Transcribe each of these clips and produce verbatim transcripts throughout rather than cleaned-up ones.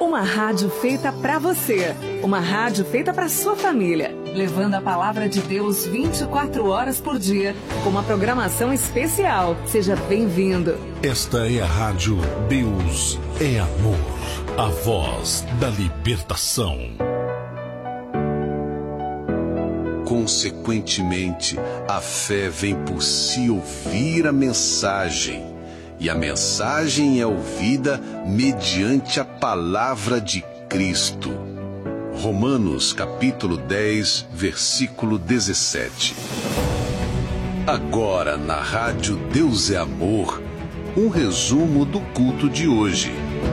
Uma rádio feita pra você. Uma rádio feita pra sua família. Levando a palavra de Deus vinte e quatro horas por dia. Com uma programação especial. Seja bem-vindo. Esta é a rádio Deus é Amor. A voz da libertação. Consequentemente, a fé vem por se ouvir a mensagem, e a mensagem é ouvida mediante a palavra de Cristo. Romanos capítulo dez, versículo dezessete. Agora, na rádio Deus é Amor, um resumo do culto de hoje.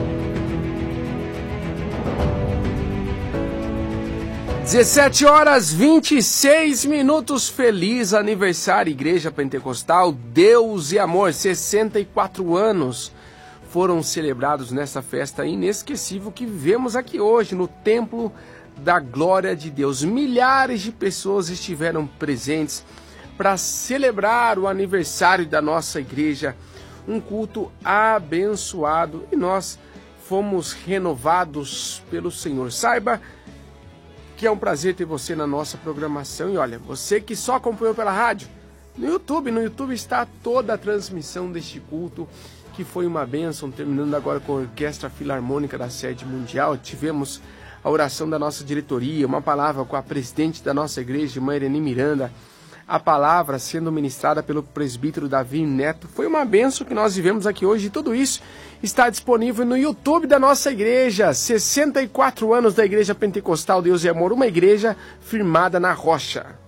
dezessete horas e vinte e seis minutos, feliz aniversário, Igreja Pentecostal, Deus e Amor, sessenta e quatro anos foram celebrados nessa festa inesquecível que vivemos aqui hoje, no Templo da Glória de Deus. Milhares de pessoas estiveram presentes para celebrar o aniversário da nossa igreja, um culto abençoado, e nós fomos renovados pelo Senhor. Saiba que é um prazer ter você na nossa programação. E olha, você que só acompanhou pela rádio, no YouTube, no YouTube está toda a transmissão deste culto, que foi uma bênção, terminando agora com a Orquestra Filarmônica da Sede Mundial. Tivemos a oração da nossa diretoria, uma palavra com a presidente da nossa igreja, irmã Irene Miranda, a palavra sendo ministrada pelo presbítero Davi Neto. Foi uma bênção que nós vivemos aqui hoje, e tudo isso está disponível no YouTube da nossa igreja. sessenta e quatro anos da Igreja Pentecostal Deus e Amor, uma igreja firmada na rocha.